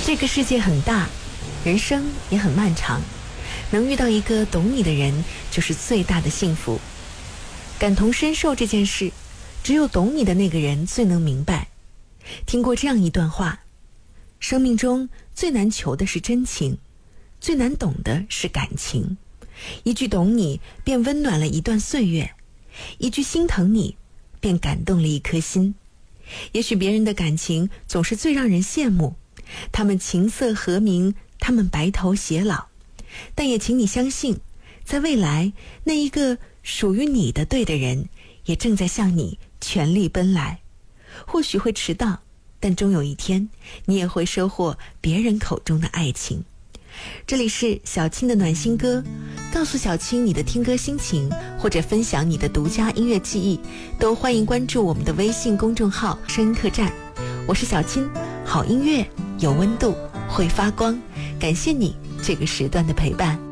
这个世界很大，人生也很漫长，能遇到一个懂你的人就是最大的幸福。感同身受这件事，只有懂你的那个人最能明白。听过这样一段话，生命中最难求的是真情，最难懂的是感情。一句懂你便温暖了一段岁月，一句心疼你便感动了一颗心。也许别人的感情总是最让人羡慕，他们琴瑟和鸣，他们白头偕老，但也请你相信，在未来那一个属于你的对的人也正在向你全力奔来。或许会迟到，但终有一天你也会收获别人口中的爱情。这里是小青的暖心歌，告诉小青你的听歌心情，或者分享你的独家音乐记忆，都欢迎关注我们的微信公众号声客栈。我是小青，好音乐有温度，会发光，感谢你这个时段的陪伴。